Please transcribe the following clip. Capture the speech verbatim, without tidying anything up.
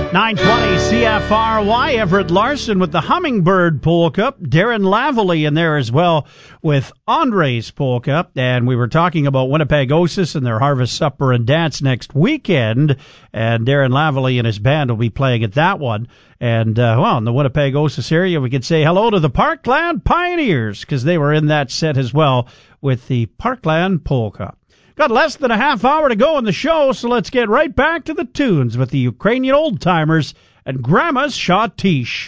nine twenty C F R Y, Everett Larson with the Hummingbird Polka. Darren Lavallee in there as well with Andres Polka. And we were talking about Winnipeg Osis and their Harvest Supper and Dance next weekend. And Darren Lavallee and his band will be playing at that one. And, uh, well, in the Winnipeg Osis area, we could say hello to the Parkland Pioneers because they were in that set as well with the Parkland Polka. Got less than a half hour to go in the show, so let's get right back to the tunes with the Ukrainian Old Timers and Grandma's Shatish.